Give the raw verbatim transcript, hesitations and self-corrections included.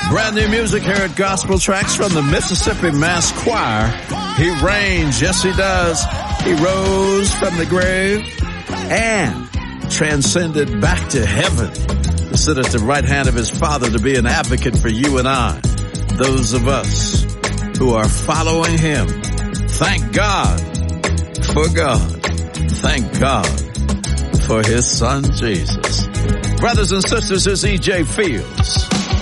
Brand new music here at Gospel Tracks from the Mississippi Mass Choir. He reigns, yes he does. He rose from the grave and transcended back to heaven to sit at the right hand of his Father to be an advocate for you and I, those of us who are following him. Thank God for God. Thank God for his son Jesus. Brothers and sisters, it's E J Fields.